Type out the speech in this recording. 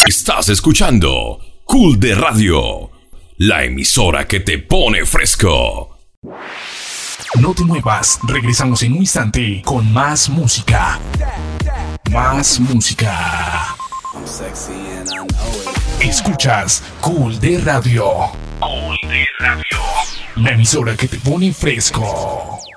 Estás escuchando Cool de Radio, la emisora que te pone fresco. No te muevas, regresamos en un instante con más música. Más música. Escuchas Cool de Radio. Cool de Radio, la emisora que te pone fresco.